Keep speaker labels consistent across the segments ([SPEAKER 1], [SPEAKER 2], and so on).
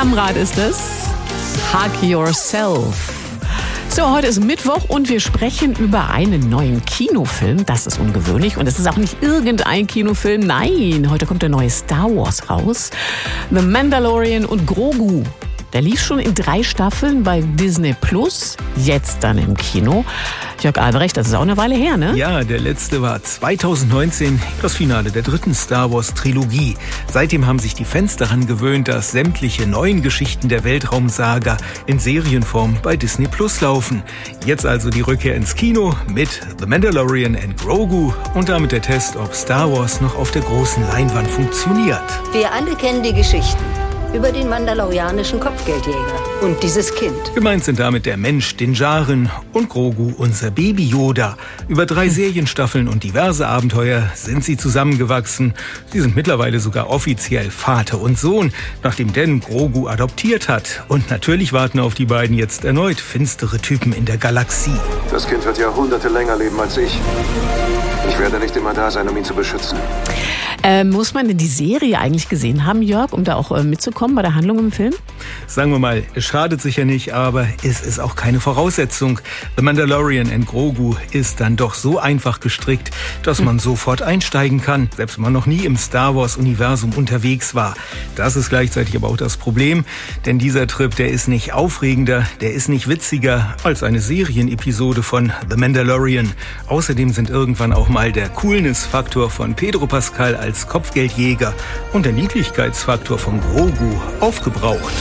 [SPEAKER 1] Kamrat ist es. Hug Yourself. So, heute ist Mittwoch und wir sprechen über einen neuen Kinofilm. Das ist ungewöhnlich und es ist auch nicht irgendein Kinofilm. Nein, heute kommt der neue Star Wars raus. The Mandalorian und Grogu. Der lief schon in 3 Staffeln bei Disney+, jetzt dann im Kino. Jörg Albrecht, das ist auch eine Weile her, ne?
[SPEAKER 2] Ja, der letzte war 2019, das Finale der 3. Star Wars Trilogie. Seitdem haben sich die Fans daran gewöhnt, dass sämtliche neuen Geschichten der Weltraumsaga in Serienform bei Disney+ laufen. Jetzt also die Rückkehr ins Kino mit The Mandalorian and Grogu und damit der Test, ob Star Wars noch auf der großen Leinwand funktioniert.
[SPEAKER 3] Wir alle kennen die Geschichten über den mandalorianischen Kopfgeldjäger und dieses Kind.
[SPEAKER 2] Gemeint sind damit der Mensch, Din Djarin und Grogu, unser Baby Yoda. Über 3 Serienstaffeln und diverse Abenteuer sind sie zusammengewachsen. Sie sind mittlerweile sogar offiziell Vater und Sohn, nachdem Dan Grogu adoptiert hat. Und natürlich warten auf die beiden jetzt erneut finstere Typen in der Galaxie.
[SPEAKER 4] Das Kind wird Jahrhunderte länger leben als ich. Ich werde nicht immer da sein, um ihn zu beschützen.
[SPEAKER 1] Muss man denn die Serie eigentlich gesehen haben, Jörg, um da auch mitzukommen bei der Handlung im Film?
[SPEAKER 2] Sagen wir mal, es schadet sicher nicht, aber es ist auch keine Voraussetzung. The Mandalorian and Grogu ist dann doch so einfach gestrickt, dass man sofort einsteigen kann, selbst wenn man noch nie im Star Wars-Universum unterwegs war. Das ist gleichzeitig aber auch das Problem, denn dieser Trip, der ist nicht aufregender, der ist nicht witziger als eine Serienepisode von The Mandalorian. Außerdem sind irgendwann auch mal der Coolness-Faktor von Pedro Pascal als Kopfgeldjäger und der Niedlichkeitsfaktor von Grogu aufgebraucht.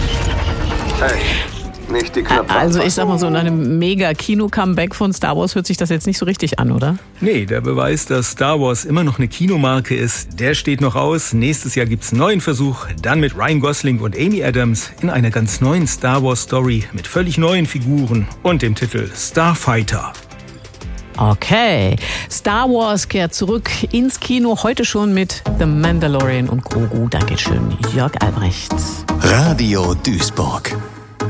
[SPEAKER 4] Hey, nicht die Knöpfe.
[SPEAKER 1] Also ich sag mal so, nach einem Mega-Kino-Comeback von Star Wars hört sich das jetzt nicht so richtig an, oder?
[SPEAKER 2] Nee, der Beweis, dass Star Wars immer noch eine Kinomarke ist, der steht noch aus. Nächstes Jahr gibt's einen neuen Versuch, dann mit Ryan Gosling und Amy Adams in einer ganz neuen Star Wars-Story mit völlig neuen Figuren und dem Titel Starfighter.
[SPEAKER 1] Okay, Star Wars kehrt zurück ins Kino, heute schon mit The Mandalorian und Grogu. Dankeschön, Jörg Albrecht.
[SPEAKER 5] Radio Duisburg.